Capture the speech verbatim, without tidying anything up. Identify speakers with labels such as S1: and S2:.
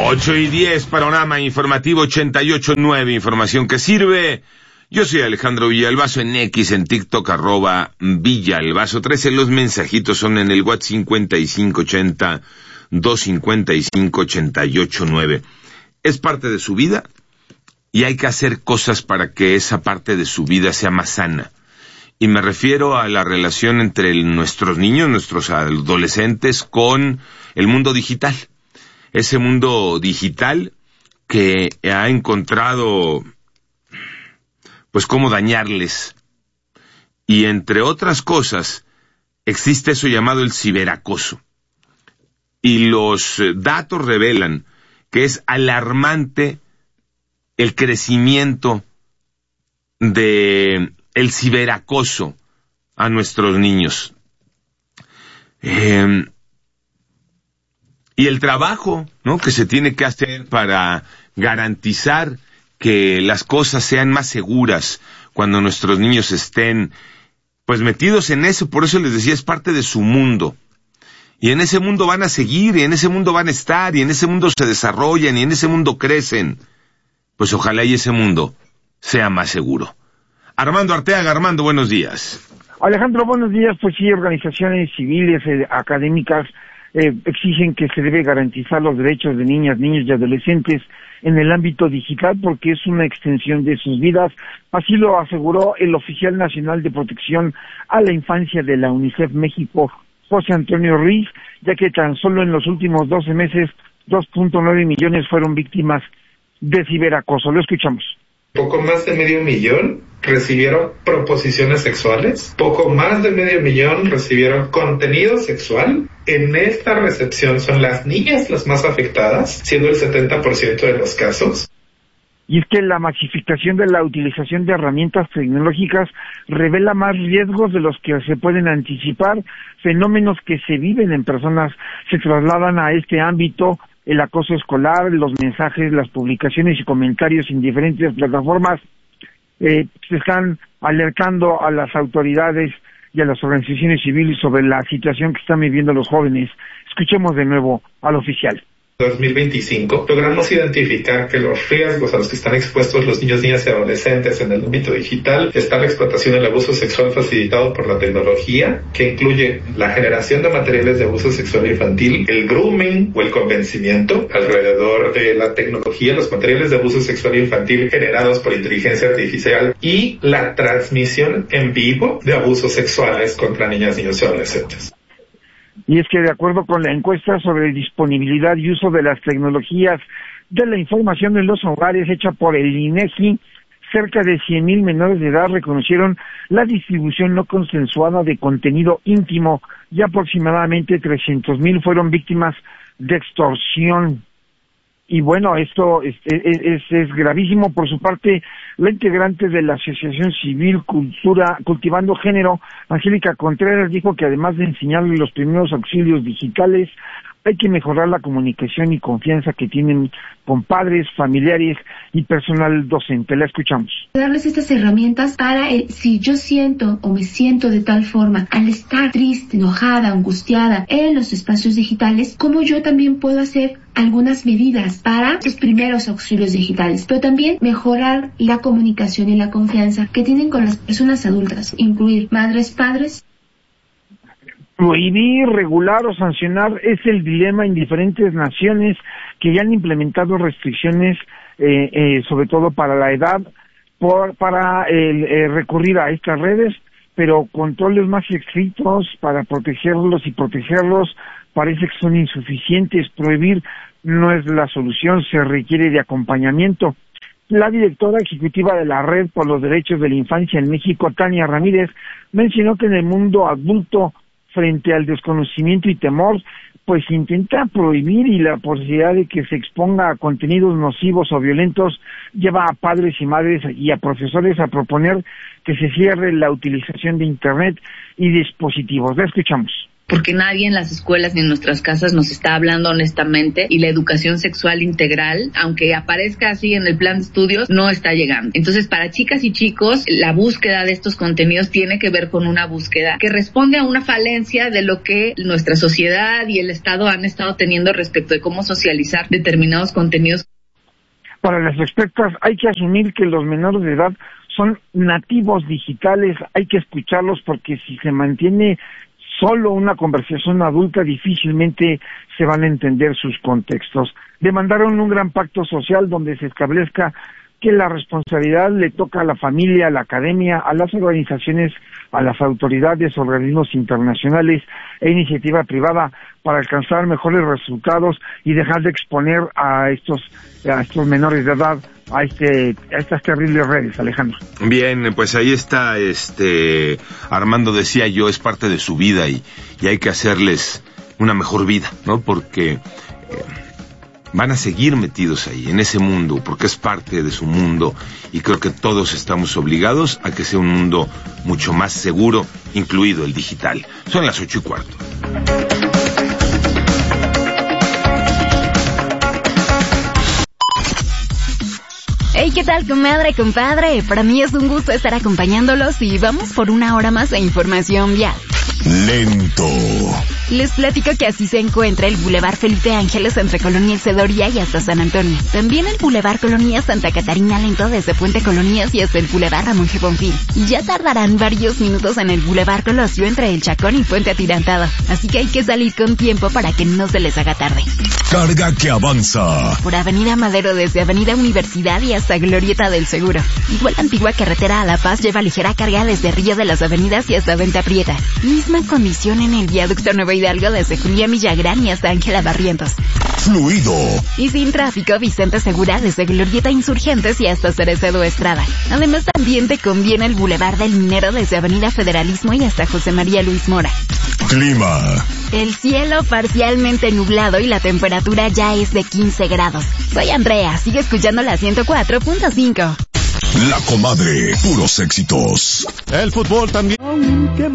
S1: ocho y diez, panorama informativo ochenta y ocho punto nueve, información que sirve. Yo soy Alejandro Villalbazo, en X, en TikTok, arroba Villalbazo trece. Los mensajitos son en el WhatsApp cincuenta y cinco ochenta, doscientos cincuenta y cinco, ochenta y ocho nueve. Es parte de su vida y hay que hacer cosas para que esa parte de su vida sea más sana. Y me refiero a la relación entre el, nuestros niños, nuestros adolescentes, con el mundo digital. Ese mundo digital que ha encontrado, pues, cómo dañarles. Y entre otras cosas, existe eso llamado el ciberacoso. Y los datos revelan que es alarmante el crecimiento de el ciberacoso a nuestros niños. Eh, y el trabajo, ¿no?, que se tiene que hacer para garantizar que las cosas sean más seguras cuando nuestros niños estén, pues, metidos en eso. Por eso les decía, es parte de su mundo. Y en ese mundo van a seguir, y en ese mundo van a estar, y en ese mundo se desarrollan, y en ese mundo crecen. Pues ojalá y ese mundo sea más seguro. Armando Arteaga. Armando, buenos días.
S2: Alejandro, buenos días. Pues sí, organizaciones civiles, eh, académicas, eh, exigen que se debe garantizar los derechos de niñas, niños y adolescentes en el ámbito digital porque es una extensión de sus vidas. Así lo aseguró el oficial nacional de protección a la infancia de la UNICEF México, José Antonio Ruiz, ya que tan solo en los últimos doce meses, dos punto nueve millones fueron víctimas de ciberacoso. Lo escuchamos.
S3: Poco más de medio millón recibieron proposiciones sexuales, poco más de medio millón recibieron contenido sexual. En esta recepción son las niñas las más afectadas, siendo el setenta por ciento de los casos.
S2: Y es que la masificación de la utilización de herramientas tecnológicas revela más riesgos de los que se pueden anticipar. Fenómenos que se viven en personas se trasladan a este ámbito. El acoso escolar, los mensajes, las publicaciones y comentarios en diferentes plataformas eh, se están alertando a las autoridades y a las organizaciones civiles sobre la situación que están viviendo los jóvenes. Escuchemos de nuevo al oficial.
S3: dos mil veinticinco, logramos identificar que los riesgos a los que están expuestos los niños, niñas y adolescentes en el ámbito digital está la explotación y el abuso sexual facilitado por la tecnología, que incluye la generación de materiales de abuso sexual infantil, el grooming o el convencimiento alrededor de la tecnología, los materiales de abuso sexual infantil generados por inteligencia artificial y la transmisión en vivo de abusos sexuales contra niñas, niños y adolescentes.
S2: Y es que de acuerdo con la encuesta sobre disponibilidad y uso de las tecnologías de la información en los hogares hecha por el INEGI, cerca de cien mil menores de edad reconocieron la distribución no consensuada de contenido íntimo y aproximadamente trescientos mil fueron víctimas de extorsión. Y bueno, esto es, es, es, es gravísimo. Por su parte, la integrante de la Asociación Civil Cultura Cultivando Género, Angélica Contreras, dijo que además de enseñarle los primeros auxilios digitales, hay que mejorar la comunicación y confianza que tienen con padres, familiares y personal docente. La escuchamos.
S4: Darles estas herramientas para el, si yo siento o me siento de tal forma al estar triste, enojada, angustiada en los espacios digitales, como yo también puedo hacer algunas medidas para los primeros auxilios digitales, pero también mejorar la comunicación y la confianza que tienen con las personas adultas, incluir madres, padres.
S2: Prohibir, regular o sancionar es el dilema en diferentes naciones que ya han implementado restricciones, eh, eh, sobre todo para la edad, por, para el, eh, recurrir a estas redes, pero controles más estrictos para protegerlos y protegerlos parece que son insuficientes. Prohibir no es la solución, se requiere de acompañamiento. La directora ejecutiva de la Red por los Derechos de la Infancia en México, Tania Ramírez, mencionó que en el mundo adulto, frente al desconocimiento y temor, pues intenta prohibir, y la posibilidad de que se exponga a contenidos nocivos o violentos lleva a padres y madres y a profesores a proponer que se cierre la utilización de Internet y dispositivos. La escuchamos.
S5: porque nadie en las escuelas ni en nuestras casas nos está hablando honestamente, y la educación sexual integral, aunque aparezca así en el plan de estudios, no está llegando. Entonces, para chicas y chicos, la búsqueda de estos contenidos tiene que ver con una búsqueda que responde a una falencia de lo que nuestra sociedad y el Estado han estado teniendo respecto de cómo socializar determinados contenidos.
S2: Para las expertas, hay que asumir que los menores de edad son nativos digitales, hay que escucharlos, porque si se mantiene solo una conversación adulta, difícilmente se van a entender sus contextos. Demandaron un gran pacto social donde se establezca que la responsabilidad le toca a la familia, a la academia, a las organizaciones, a las autoridades, organismos internacionales e iniciativa privada para alcanzar mejores resultados y dejar de exponer a estos a estos menores de edad a este a estas terribles redes, Alejandro.
S1: Bien, pues ahí está, este Armando decía yo, es parte de su vida y, y hay que hacerles una mejor vida, ¿no? Porque eh, van a seguir metidos ahí, en ese mundo, porque es parte de su mundo, y creo que todos estamos obligados a que sea un mundo mucho más seguro, incluido el digital. Son las ocho y cuarto.
S6: Hey, ¿qué tal, comadre, compadre? Para mí es un gusto estar acompañándolos y vamos por una hora más de información vial.
S7: Lento.
S6: Les platico que así se encuentra el Boulevard Felipe Ángeles entre Colonia El Cedoría y hasta San Antonio. También el Boulevard Colonia Santa Catarina lento desde Puente Colonias y hasta el Boulevard Ramón G. Bonfil. Y ya tardarán varios minutos en el Boulevard Colosio entre El Chacón y Puente Atirantado. Así que hay que salir con tiempo para que no se les haga tarde.
S7: Carga que avanza.
S6: Por Avenida Madero desde Avenida Universidad y hasta Glorieta del Seguro. Igual la antigua carretera a La Paz lleva ligera carga desde Río de las Avenidas y hasta Venta Prieta. Misma condición en el viaducto Nuevo Hidalgo desde Julián Villagrán y hasta Ángela Barrientos.
S7: Fluido.
S6: Y sin tráfico, Vicente Segura desde Glorieta Insurgentes y hasta Cerecedo Estrada. Además, también te conviene el Boulevard del Minero desde Avenida Federalismo y hasta José María Luis Mora.
S7: Clima.
S6: El cielo parcialmente nublado y la temperatura ya es de quince grados. Soy Andrea, sigue escuchando la ciento cuatro punto cinco.
S7: La comadre, puros éxitos.
S8: El fútbol también.